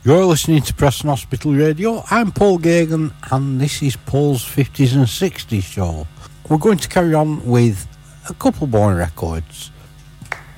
You're listening to Preston Hospital Radio. I'm Paul Gagan, and this is Paul's 50s and 60s show. We're going to carry on with a couple more records.